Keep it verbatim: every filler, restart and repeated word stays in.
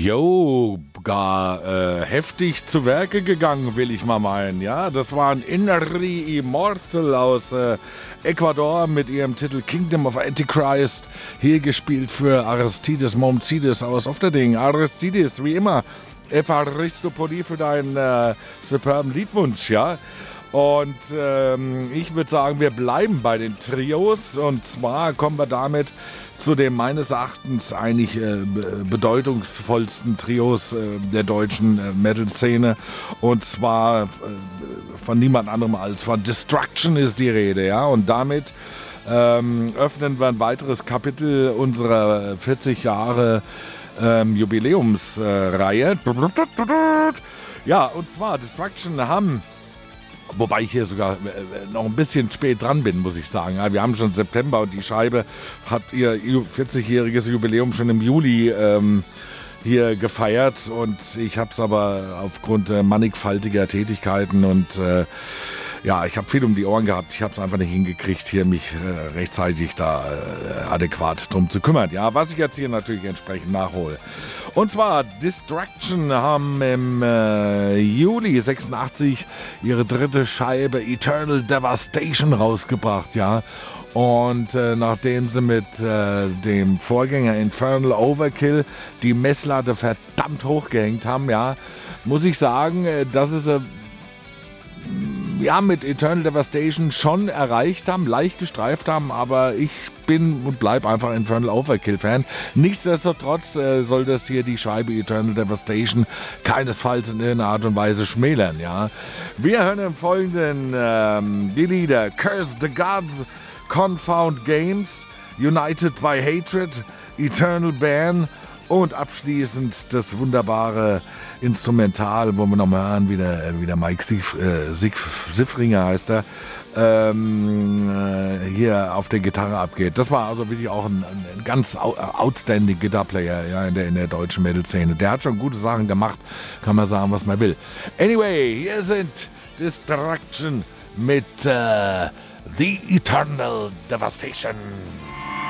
Jo, gar äh, heftig zu Werke gegangen, will ich mal meinen. Ja, das waren Inari Immortal aus äh, Ecuador mit ihrem Titel Kingdom of Antichrist. Hier gespielt für Aristides Momcides aus Ofterding. Aristides, wie immer, Epharistopolie für deinen äh, superben Liedwunsch, ja. Und ähm, ich würde sagen, wir bleiben bei den Trios. Und zwar kommen wir damit zu dem meines Erachtens eigentlich äh, bedeutungsvollsten Trios äh, der deutschen äh, Metal-Szene. Und zwar äh, von niemand anderem als von Destruction ist die Rede, ja. Und damit ähm, öffnen wir ein weiteres Kapitel unserer vierzig Jahre ähm, Jubiläumsreihe. Äh, ja, und zwar Destruction haben... Wobei ich hier sogar noch ein bisschen spät dran bin, muss ich sagen. Ja, wir haben schon September und die Scheibe hat ihr vierzigjähriges Jubiläum schon im Juli ähm, hier gefeiert. Und ich habe es aber aufgrund äh, mannigfaltiger Tätigkeiten und äh, ja, ich habe viel um die Ohren gehabt. Ich habe es einfach nicht hingekriegt, hier mich äh, rechtzeitig da äh, adäquat drum zu kümmern. Ja, was ich jetzt hier natürlich entsprechend nachhole. Und zwar Destruction haben im äh, Juli sechsundachtzig ihre dritte Scheibe Eternal Devastation rausgebracht, ja. Und äh, nachdem sie mit äh, dem Vorgänger Infernal Overkill die Messlatte verdammt hochgehängt haben, ja, muss ich sagen, äh, dass es äh, ja, mit Eternal Devastation schon erreicht haben, leicht gestreift haben, aber ich bin und bleib einfach Infernal Overkill-Fan. Nichtsdestotrotz äh, soll das hier die Scheibe Eternal Devastation keinesfalls in irgendeiner Art und Weise schmälern, ja. Wir hören im Folgenden ähm, die Lieder Curse the Gods, Confound Games, United by Hatred, Eternal Ban und abschließend das wunderbare Instrumental, wo wir nochmal hören, wie der, wie der Mike Sief, äh, Sief, Siffringer heißt er, ähm, äh, hier auf der Gitarre abgeht. Das war also wirklich auch ein, ein ganz outstanding Guitar-Player, ja, in der, in der deutschen Metal-Szene. Der hat schon gute Sachen gemacht, kann man sagen, was man will. Anyway, hier sind Destruction mit äh, The Eternal Devastation.